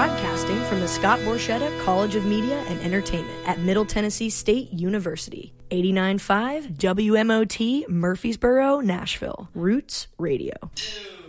Broadcasting from the Scott Borchetta College of Media and Entertainment at Middle Tennessee State University. 89.5 WMOT, Murfreesboro, Nashville. Roots Radio.